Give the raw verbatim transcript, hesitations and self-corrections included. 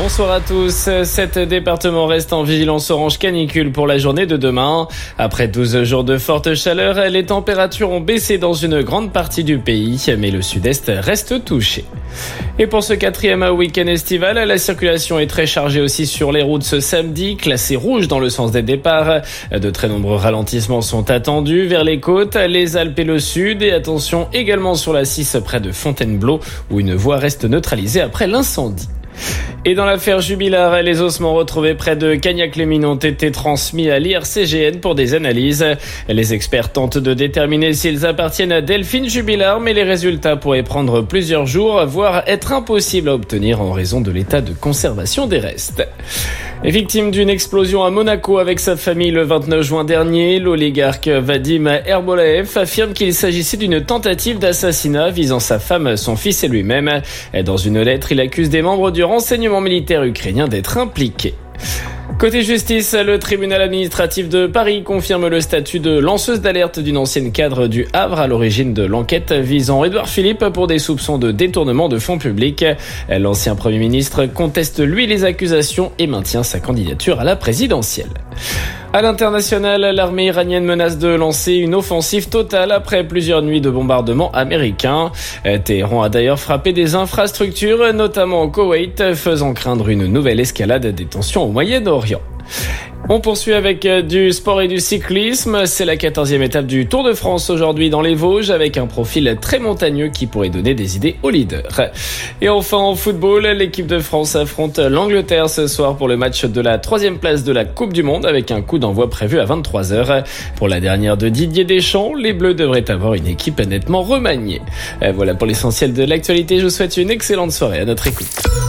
bonsoir à tous. Sept départements restent en vigilance orange canicule pour la journée de demain. Après douze jours de forte chaleur, les températures ont baissé dans une grande partie du pays, mais le sud-est reste touché. Et pour ce quatrième week-end estival, la circulation est très chargée aussi sur les routes ce samedi, classée rouge dans le sens des départs. De très nombreux ralentissements sont attendus vers les côtes, les Alpes et le sud. Et attention également sur la six près de Fontainebleau, où une voie reste neutralisée après l'incendie. Et dans l'affaire Jubilard, les ossements retrouvés près de Cagnac-les-Mines ont été transmis à l'I R C G N pour des analyses. Les experts tentent de déterminer s'ils appartiennent à Delphine Jubilard, mais les résultats pourraient prendre plusieurs jours, voire être impossibles à obtenir en raison de l'état de conservation des restes. Victime d'une explosion à Monaco avec sa famille le vingt-neuf juin dernier, l'oligarque Vadim Herbolaev affirme qu'il s'agissait d'une tentative d'assassinat visant sa femme, son fils et lui-même. Dans une lettre, il accuse des membres du renseignement militaire ukrainien d'être impliqués. Côté justice, le tribunal administratif de Paris confirme le statut de lanceuse d'alerte d'une ancienne cadre du Havre à l'origine de l'enquête visant Édouard Philippe pour des soupçons de détournement de fonds publics. L'ancien Premier ministre conteste lui les accusations et maintient sa candidature à la présidentielle. À l'international, l'armée iranienne menace de lancer une offensive totale après plusieurs nuits de bombardements américains. Téhéran a d'ailleurs frappé des infrastructures, notamment au Koweït, faisant craindre une nouvelle escalade des tensions au Moyen-Orient. On poursuit avec du sport et du cyclisme. C'est la quatorzième étape du Tour de France aujourd'hui dans les Vosges avec un profil très montagneux qui pourrait donner des idées aux leaders. Et enfin en football, l'équipe de France affronte l'Angleterre ce soir pour le match de la troisième place de la Coupe du Monde avec un coup d'envoi prévu à vingt-trois heures. Pour la dernière de Didier Deschamps, les Bleus devraient avoir une équipe nettement remaniée. Voilà pour l'essentiel de l'actualité. Je vous souhaite une excellente soirée à notre écoute.